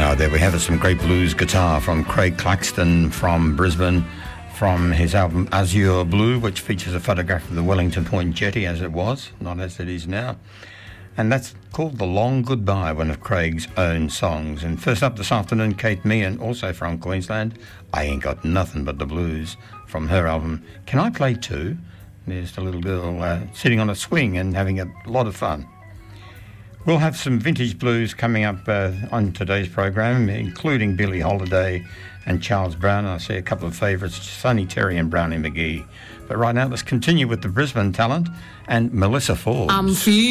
There we have it, some great blues guitar from Craig Claxton from Brisbane, from his album Azure Blue, which features a photograph of the Wellington Point Jetty as it was, not as it is now. And that's called The Long Goodbye, one of Craig's own songs. And first up this afternoon, Kate Meehan, also from Queensland, I Ain't Got Nothing But the Blues, from her album Can I Play Too? There's the little girl sitting on a swing and having a lot of fun. We'll have some vintage blues coming up on today's program, including Billie Holiday and Charles Brown. I see a couple of favourites, Sonny Terry and Brownie McGee. But right now, let's continue with the Brisbane talent and Melissa Forbes.